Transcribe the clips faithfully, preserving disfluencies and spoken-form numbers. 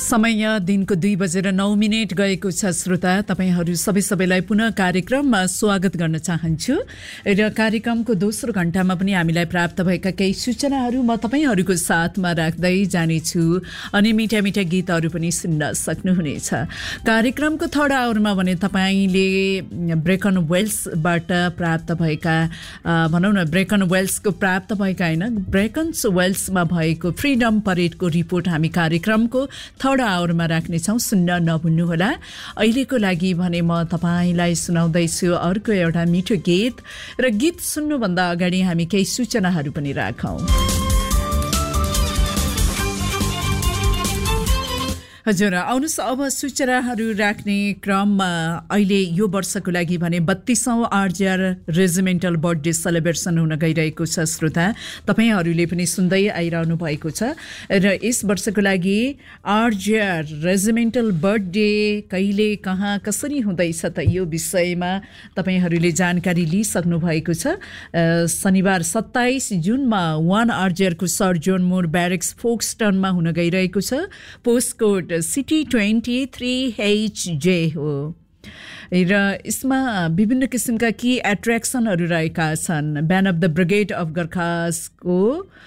समय दिनको दुई बजेर नौ मिनट गएको छ। श्रोता, तपाईहरू सबै सबैलाई पुनः कार्यक्रममा स्वागत गर्न चाहन्छु र कार्यक्रमको दोस्रो घण्टामा पनि हामीलाई प्राप्त भएका केही सूचनाहरू म तपाईहरूको साथमा राख्दै जानेछु अनि मिठा मिठा गीतहरू पनि सुन्न सक्नुहुनेछ। कार्यक्रमको थर्ड आवरमा भने तपाईँले ब्रेकन वेल्सबाट प्राप्त भएका भनौँ न ब्रेकन वेल्सको प्राप्त भएका होइन ब्रेकन्स वेल्समा भएको फ्रिडम परेडको रिपोर्ट हामी कार्यक्रमको थर्ड आवरमा राख्नेछौँ, सुन्न नभुल्नुहोला। अहिलेको लागि भने म तपाईँलाई सुनाउँदैछु अर्को एउटा मिठो गीत र गीत सुन्नुभन्दा अगाडि हामी केही सूचनाहरू पनि राखौँ। हजुर, आउनुहोस् अब सूचनाहरू राख्ने क्रममा अहिले यो वर्षको लागि भने बत्तीसौँ आरजिआर रेजिमेन्टल बर्थडे सेलिब्रेसन हुन गइरहेको छ। श्रोता, तपाईँहरूले पनि सुन्दै आइरहनु भएको छ र यस वर्षको लागि आरजिआर रेजिमेन्टल बर्थडे कहिले कहाँ कसरी हुँदैछ त यो विषयमा तपाईँहरूले जानकारी लिइसक्नु भएको छ। शनिबार सत्ताइस जुनमा वान आरजिआरको सर जोन मोर ब्यारेक्स फोक्सटनमा हुन गइरहेको छ। Post code city twenty three H J हो र यसमा विभिन्न किसिमका की एट्र्याक्सनहरू रहेका छन्। Band of the brigade of गोर्खासको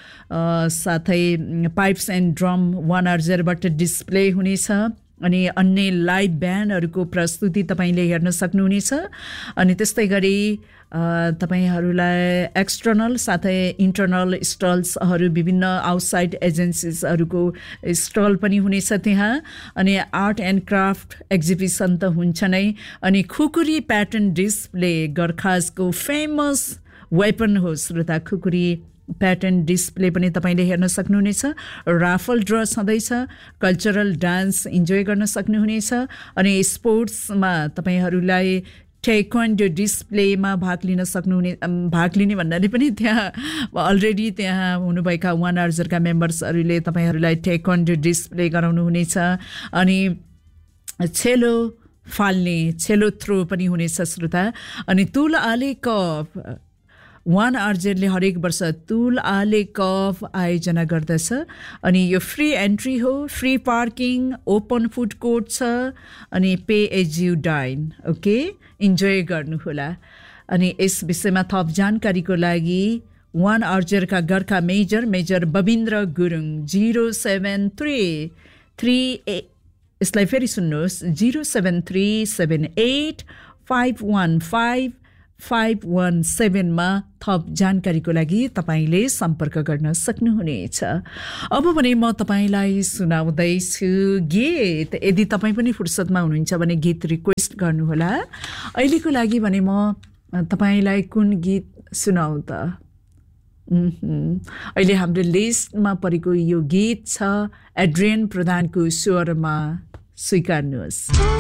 साथै Pipes and drum one आरजिआरबाट display हुनेछ अनि अन्य लाइभ ब्यान्डहरूको प्रस्तुति तपाईँले हेर्न सक्नुहुनेछ। अनि त्यस्तै गरी तपाईँहरूलाई एक्सटर्नल साथै इन्टर्नल स्टल्सहरू विभिन्न आउटसाइड एजेन्सिजहरूको स्टल पनि हुनेछ त्यहाँ। अनि आर्ट एन्ड क्राफ्ट एक्जिबिसन त हुन्छ नै, अनि खुकुरी प्याटर्न डिस्प्ले गोर्खासको फेमस वेपन हो। श्रोता, खुकुरी प्याटर्न डिस्प्ले पनि तपाईँले हेर्न सक्नुहुनेछ। राफल ड्र छँदैछ, कल्चरल डान्स इन्जोय गर्न सक्नुहुनेछ अनि स्पोर्ट्समा तपाईँहरूलाई टेक्वान्डो डिस्प्लेमा भाग लिन सक्नुहुने भाग लिने भन्नाले पनि त्यहाँ अलरेडी त्यहाँ हुनुभएका वान आरजिआरका मेम्बर्सहरूले तपाईँहरूलाई टेक्वान्डो डिस्प्ले गराउनुहुनेछ। अनि छेलो फाल्ने छेलो थ्रो पनि हुनेछ। श्रोता, अनि तुल आले कप वान आरजिआरले हरेक वर्ष तुल आले कप आयोजना गर्दछ अनि यो फ्री एन्ट्री हो, free parking, open food court छ अनि पे एज यु डाइन। ओके, इन्जोय गर्नुहोला। अनि यस विषयमा थप जानकारीको लागि one आरजिआरका Gorkha major major बबिन्द्र Gurung zero seven three three ए यसलाई फेरि सुन्नुहोस् zero seven three seven at five one five five one सेभेनमा थप जानकारीको लागि तपाईँले सम्पर्क गर्न सक्नुहुनेछ। अब भने म तपाईँलाई सुनाउँदैछु गीत। यदि तपाईँ पनि फुर्सदमा हुनुहुन्छ भने गीत रिक्वेस्ट गर्नुहोला। अहिलेको लागि भने म तपाईँलाई कुन गीत सुनाउँ त? अहिले हाम्रो लिस्टमा परेको यो गीत छ एड्रियन प्रधानको स्वरमा, स्वीकार्नुहोस्।